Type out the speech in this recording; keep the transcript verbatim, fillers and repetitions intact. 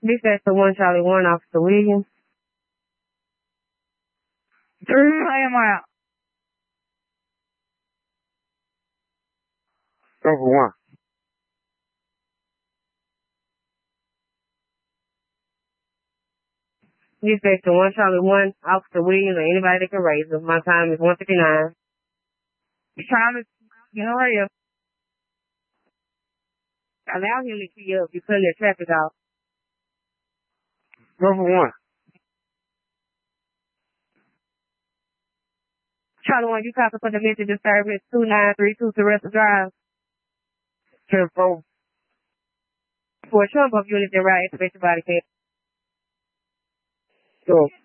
Dispatch to one Charlie one, Officer Williams. Three, I am out. Number one. Dispatch to one Charlie one, Officer Williams, or anybody that can raise them. My time is one fifty-nine. Your time is, you know, right up. Allow him to key up. You're cutting the traffic off. Number one. Charlie one, you copy for the message disturbance two nine three two Teresa Drive. ten four. For a Trump up unit that ride, expect body cam. So.